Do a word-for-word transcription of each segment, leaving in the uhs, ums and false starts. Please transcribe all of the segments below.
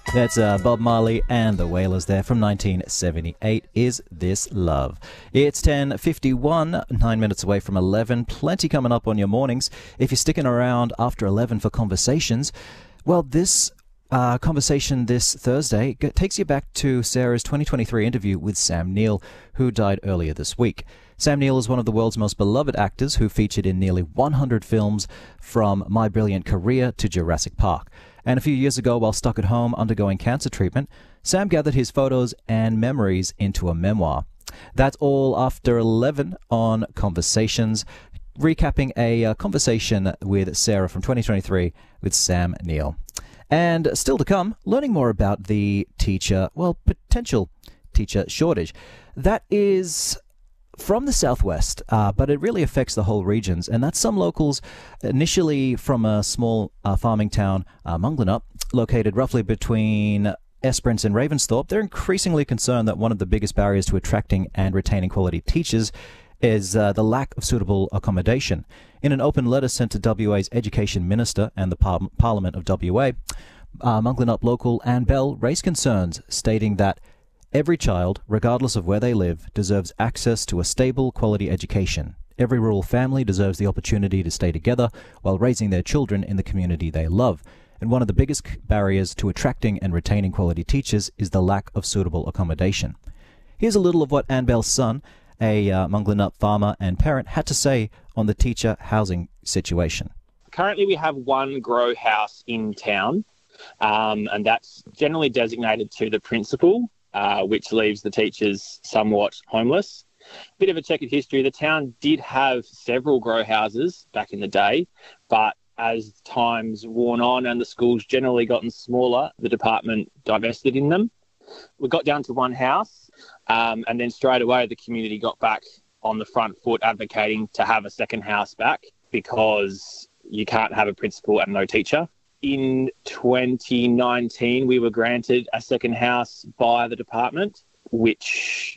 That's uh, Bob Marley and the Wailers there from nineteen seventy-eight. Is This Love? It's ten fifty-one, nine minutes away from eleven. Plenty coming up on your mornings. If you're sticking around after eleven for conversations, well, this uh, conversation this Thursday g- takes you back to Sarah's twenty twenty-three interview with Sam Neill, who died earlier this week. Sam Neill is one of the world's most beloved actors who featured in nearly one hundred films from My Brilliant Career to Jurassic Park. And a few years ago, while stuck at home undergoing cancer treatment, Sam gathered his photos and memories into a memoir. That's all after eleven on Conversations, recapping a uh, conversation with Sarah from twenty twenty-three with Sam Neill. And still to come, learning more about the teacher, well, potential teacher shortage. That is from the southwest, uh, but it really affects the whole regions, and that's some locals initially from a small uh, farming town, uh, Munglanup, located roughly between Esperance and Ravensthorpe. They're increasingly concerned that one of the biggest barriers to attracting and retaining quality teachers is uh, the lack of suitable accommodation. In an open letter sent to W A's Education Minister and the par- Parliament of W A, uh, Munglanup local Anne Bell raised concerns, stating that every child, regardless of where they live, deserves access to a stable, quality education. Every rural family deserves the opportunity to stay together while raising their children in the community they love. And one of the biggest barriers to attracting and retaining quality teachers is the lack of suitable accommodation. Here's a little of what Anne Bell's son, a uh, Munglanup farmer and parent, had to say on the teacher housing situation. Currently, we have one grow house in town, um, and that's generally designated to the principal, Uh, which leaves the teachers somewhat homeless. Bit of a checkered history. The town did have several grow houses back in the day, but as time's worn on and the schools generally gotten smaller, the department divested in them. We got down to one house, um, and then straight away the community got back on the front foot advocating to have a second house back, because you can't have a principal and no teacher. In twenty nineteen, we were granted a second house by the department, which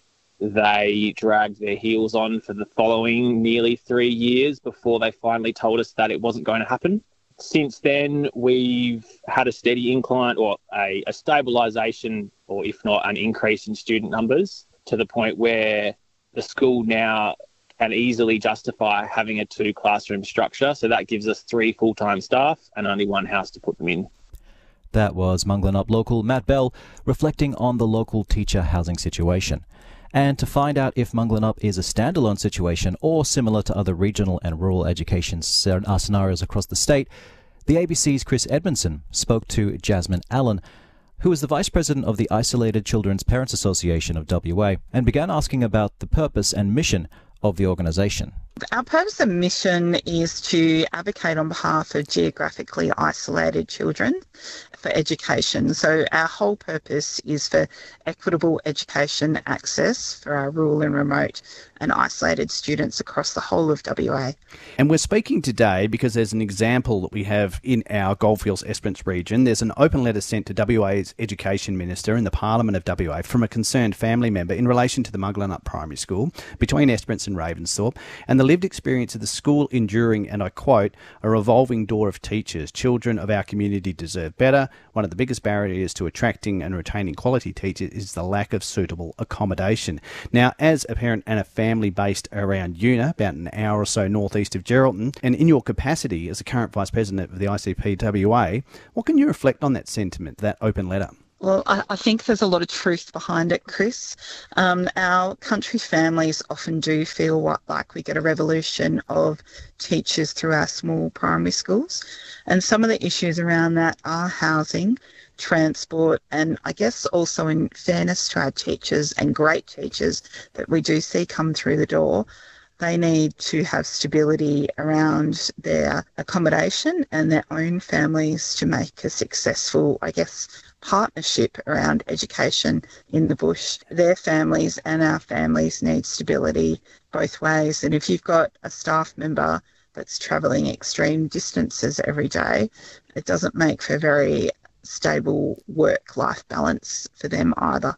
they dragged their heels on for the following nearly three years before they finally told us that it wasn't going to happen. Since then, we've had a steady incline, or a, a stabilisation, or if not an increase in student numbers, to the point where the school now can easily justify having a two classroom structure. So that gives us three full-time staff and only one house to put them in. That was Munglanup local Matt Bell reflecting on the local teacher housing situation. And to find out if Munglanup is a standalone situation or similar to other regional and rural education scenarios across the state, the A B C's Chris Edmondson spoke to Jasmine Allen, who is the Vice President of the Isolated Children's Parents Association of W A, and began asking about the purpose and mission of the organisation. Our purpose and mission is to advocate on behalf of geographically isolated children for education. So our whole purpose is for equitable education access for our rural and remote and isolated students across the whole of W A. And we're speaking today because there's an example that we have in our Goldfields Esperance region. There's an open letter sent to W A's Education Minister in the Parliament of W A from a concerned family member in relation to the Munglanup Primary School between Esperance and Ravensthorpe, and the lived experience of the school enduring, and I quote, a revolving door of teachers. Children of our community deserve better. One of the biggest barriers to attracting and retaining quality teachers is the lack of suitable accommodation. Now, as a parent and a family based around Una, about an hour or so northeast of Geraldton, and in your capacity as the current Vice President of the I C P W A, what can you reflect on that sentiment, that open letter? Well, I, I think there's a lot of truth behind it, Chris. Um, our country families often do feel what, like we get a revolution of teachers through our small primary schools. And some of the issues around that are housing, transport, and I guess also in fairness to our teachers and great teachers that we do see come through the door, they need to have stability around their accommodation and their own families to make a successful, I guess, partnership around education in the bush. Their families and our families need stability both ways. And if you've got a staff member that's travelling extreme distances every day, it doesn't make for very stable work-life balance for them either.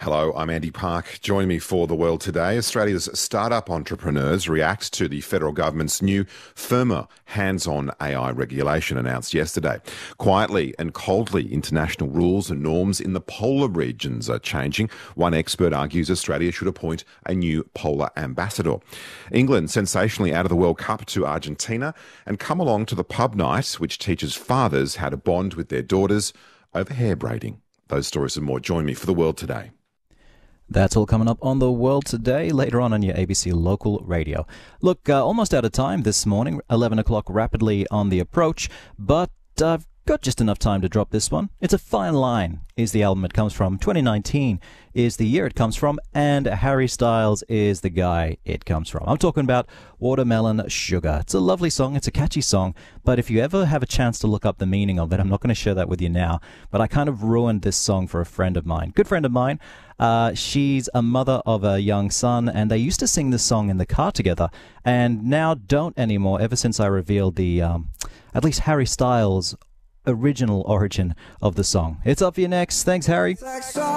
Hello, I'm Andy Park. Joining me for The World Today. Australia's startup entrepreneurs react to the federal government's new, firmer hands-on A I regulation announced yesterday. Quietly and coldly, international rules and norms in the polar regions are changing. One expert argues Australia should appoint a new polar ambassador. England sensationally out of the World Cup to Argentina, and come along to the pub night, which teaches fathers how to bond with their daughters over hair braiding. Those stories and more. Join me for The World Today. That's all coming up on The World Today, later on on your A B C local radio. Look, uh, almost out of time this morning, eleven o'clock rapidly on the approach, but I've got just enough time to drop this one. It's a Fine Line is the album it comes from. twenty nineteen is the year it comes from, and Harry Styles is the guy it comes from. I'm talking about Watermelon Sugar. It's a lovely song. It's a catchy song, but if you ever have a chance to look up the meaning of it, I'm not going to share that with you now, but I kind of ruined this song for a friend of mine. Good friend of mine. Uh, she's a mother of a young son, and they used to sing this song in the car together, and now don't anymore, ever since I revealed the, um, at least Harry Styles' original origin of the song. It's up for you next. Thanks, Harry.